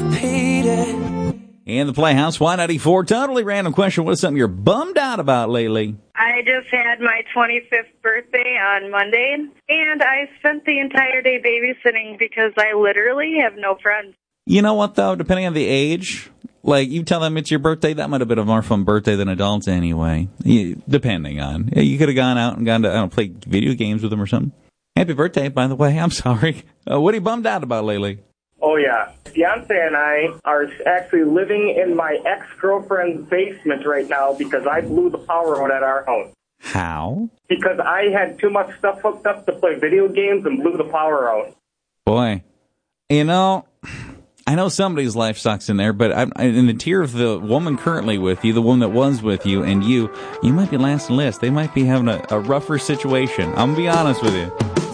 repeat it. In the Playhouse, Y94, totally random question. What's something you're bummed out about lately? I just had my 25th birthday on Monday, and I spent the entire day babysitting because I literally have no friends. You know what, though? Depending on the age, like, you tell them it's your birthday, that might have been a more fun birthday than adults anyway. Depending on. You could have gone out and gone to, I don't know, play video games with them or something. Happy birthday, by the way. I'm sorry. What are you bummed out about lately? Oh, yeah. Fiance and I are actually living in my ex-girlfriend's basement right now because I blew the power out at our house. How? Because I had too much stuff hooked up to play video games and blew the power out. Boy, you know, I know somebody's life sucks in there, but in the tier of the woman currently with you, the woman that was with you, and you might be last and list. They might be having a rougher situation. I'm going to be honest with you.